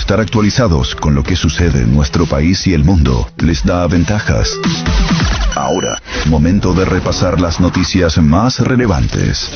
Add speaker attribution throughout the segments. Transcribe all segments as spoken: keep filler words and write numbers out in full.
Speaker 1: Estar actualizados con lo que sucede en nuestro país y el mundo les da ventajas. Ahora, momento de repasar las noticias más relevantes.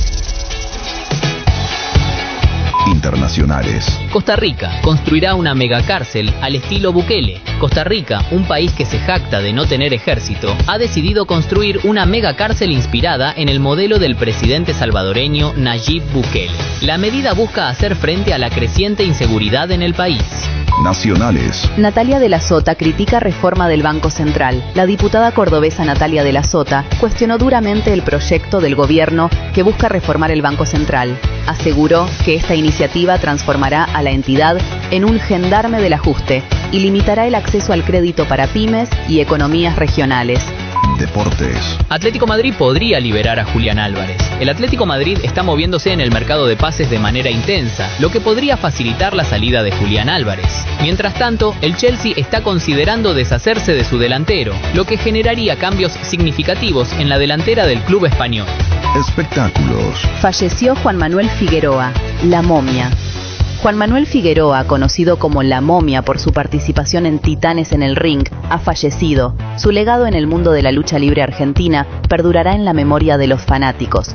Speaker 1: Internacionales.
Speaker 2: Costa Rica construirá una megacárcel al estilo Bukele. Costa Rica, un país que se jacta de no tener ejército, ha decidido construir una megacárcel inspirada en el modelo del presidente salvadoreño Nayib Bukele. La medida busca hacer frente a la creciente inseguridad en el país.
Speaker 1: Nacionales.
Speaker 3: Natalia de la Sota critica reforma del Banco Central. La diputada cordobesa Natalia de la Sota cuestionó duramente el proyecto del gobierno que busca reformar el Banco Central. Aseguró que esta iniciativa transformará a la entidad en un gendarme del ajuste y limitará el acceso al crédito para pymes y economías regionales.
Speaker 1: Deportes.
Speaker 2: Atlético Madrid podría liberar a Julián Álvarez. El Atlético Madrid está moviéndose en el mercado de pases de manera intensa, lo que podría facilitar la salida de Julián Álvarez. Mientras tanto, el Chelsea está considerando deshacerse de su delantero, lo que generaría cambios significativos en la delantera del club español.
Speaker 1: Espectáculos.
Speaker 3: Falleció Juan Manuel Figueroa, la momia. Juan Manuel Figueroa, conocido como La Momia por su participación en Titanes en el Ring, ha fallecido. Su legado en el mundo de la lucha libre argentina perdurará en la memoria de los fanáticos.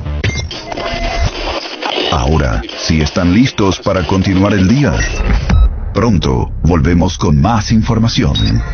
Speaker 1: Ahora, si están listos para continuar el día, pronto volvemos con más información.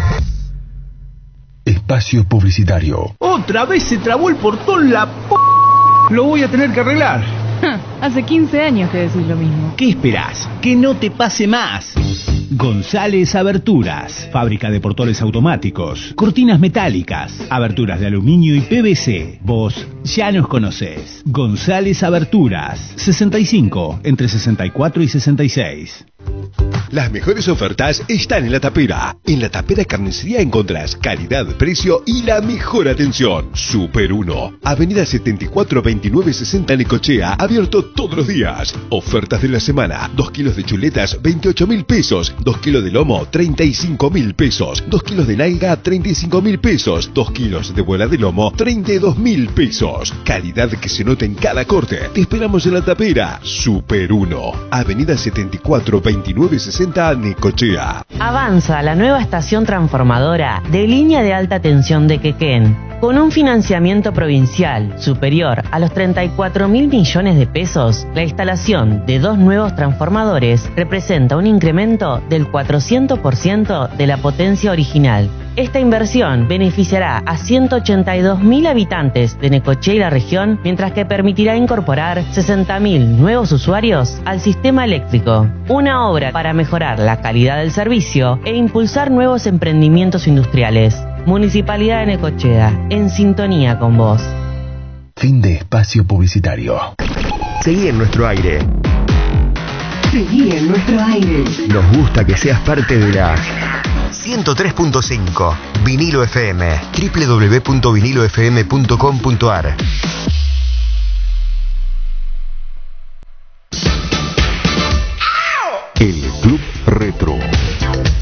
Speaker 1: Espacio publicitario.
Speaker 4: Otra vez se trabó el portón, la p... Lo voy a tener que arreglar.
Speaker 5: Hace quince años que decís lo mismo.
Speaker 4: ¿Qué esperás? Que no te pase más. González Aberturas, fábrica de portones automáticos, cortinas metálicas, aberturas de aluminio y P V C. Vos ya nos conocés. González Aberturas, sesenta y cinco, entre sesenta y cuatro y sesenta y seis.
Speaker 6: Las mejores ofertas están en La Tapera. En La Tapera Carnicería encontrás calidad, precio y la mejor atención. Super uno, Avenida setenta y cuatro veintinueve sesenta Necochea, abierto todos los días. Ofertas de la semana: dos kilos de chuletas, veintiocho mil pesos. dos kilos de lomo, treinta y cinco mil pesos. dos kilos de nalga, treinta y cinco mil pesos. dos kilos de bola de lomo, treinta y dos mil pesos. Calidad que se nota en cada corte. Te esperamos en La Tapera. Super uno, Avenida setenta y cuatro veintinueve sesenta Necochea.
Speaker 7: Avanza la nueva estación transformadora de línea de alta tensión de Quequén, con un financiamiento provincial superior a los treinta y cuatro mil millones de pesos. La instalación de dos nuevos transformadores representa un incremento del cuatrocientos por ciento de la potencia original. Esta inversión beneficiará a ciento ochenta y dos mil habitantes de Necochea y la región, mientras que permitirá incorporar sesenta mil nuevos usuarios al sistema eléctrico. Una obra para mejorar la calidad del servicio e impulsar nuevos emprendimientos industriales. Municipalidad de Necochea, en sintonía con vos.
Speaker 1: Fin de espacio publicitario.
Speaker 8: Seguí en nuestro aire.
Speaker 9: Seguí en nuestro aire.
Speaker 8: Nos gusta que seas parte de la ciento tres punto cinco Vinilo F M. doble u doble u doble u punto vinilo f m punto com punto a r.
Speaker 1: El Club Retro.